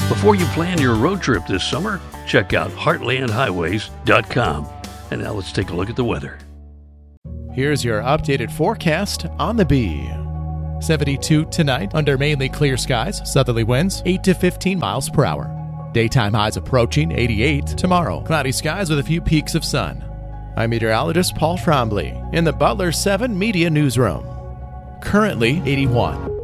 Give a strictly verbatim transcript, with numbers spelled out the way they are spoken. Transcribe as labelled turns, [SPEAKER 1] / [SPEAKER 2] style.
[SPEAKER 1] Before you plan your road trip this summer, check out heartland highways dot com. And now let's take a look at the weather.
[SPEAKER 2] Here's your updated forecast on the Bee. seventy-two tonight under mainly clear skies, southerly winds eight to fifteen miles per hour. Daytime highs approaching eighty-eight tomorrow. Cloudy skies with a few peaks of sun. I'm meteorologist Paul Trombley in the Butler seven Media Newsroom. Currently eighty-one.